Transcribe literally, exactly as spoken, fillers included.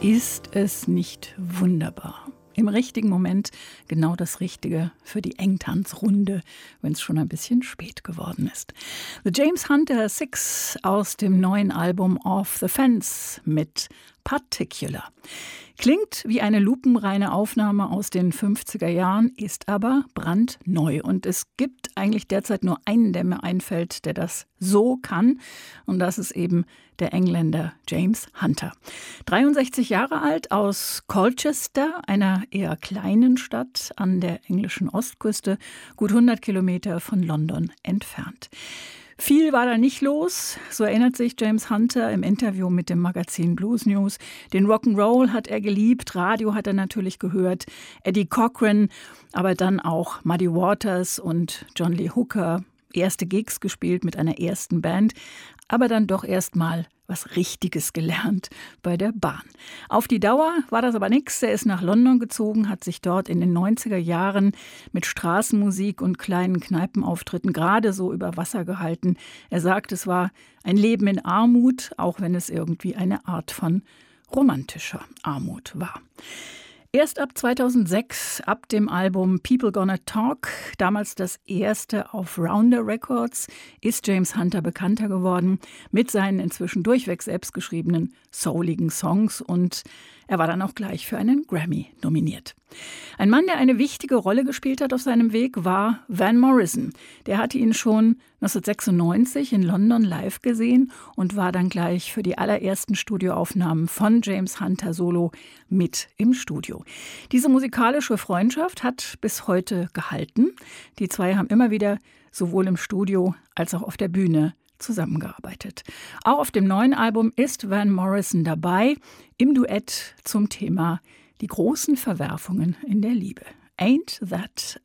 Ist es nicht wunderbar? Im richtigen Moment genau das Richtige für die Engtanzrunde, wenn es schon ein bisschen spät geworden ist. The James Hunter Six aus dem neuen Album Off the Fence mit Particular. Klingt wie eine lupenreine Aufnahme aus den fünfziger Jahren, ist aber brandneu. Und es gibt eigentlich derzeit nur einen, der mir einfällt, der das so kann. Und das ist eben der Engländer James Hunter. dreiundsechzig Jahre alt, aus Colchester, einer eher kleinen Stadt an der englischen Ostküste, gut hundert Kilometer von London entfernt. Viel war da nicht los, so erinnert sich James Hunter im Interview mit dem Magazin Blues News. Den Rock'n'Roll hat er geliebt, Radio hat er natürlich gehört, Eddie Cochran, aber dann auch Muddy Waters und John Lee Hooker, erste Gigs gespielt mit einer ersten Band, aber dann doch erst mal was Richtiges gelernt bei der Bahn. Auf die Dauer war das aber nichts. Er ist nach London gezogen, hat sich dort in den neunziger Jahren mit Straßenmusik und kleinen Kneipenauftritten gerade so über Wasser gehalten. Er sagt, es war ein Leben in Armut, auch wenn es irgendwie eine Art von romantischer Armut war. Erst ab zweitausendsechs, ab dem Album People Gonna Talk, damals das erste auf Rounder Records, ist James Hunter bekannter geworden mit seinen inzwischen durchweg selbstgeschriebenen souligen Songs, und er war dann auch gleich für einen Grammy nominiert. Ein Mann, der eine wichtige Rolle gespielt hat auf seinem Weg, war Van Morrison. Der hatte ihn schon neunzehnhundertsechsundneunzig in London live gesehen und war dann gleich für die allerersten Studioaufnahmen von James Hunter Solo mit im Studio. Diese musikalische Freundschaft hat bis heute gehalten. Die zwei haben immer wieder sowohl im Studio als auch auf der Bühne zusammengearbeitet. Auch auf dem neuen Album ist Van Morrison dabei, im Duett zum Thema die großen Verwerfungen in der Liebe. Ain't That